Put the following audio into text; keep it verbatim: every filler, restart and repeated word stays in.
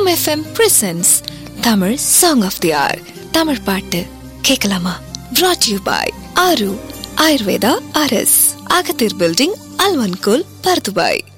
M F M presents Tamil song of they are. Tamil பாட்டு கேட்கலாமா? brought to you by ஆரு Ayurveda அரஸ், அகத்தீர் building, அல்வன்கோல், Bur Dubai.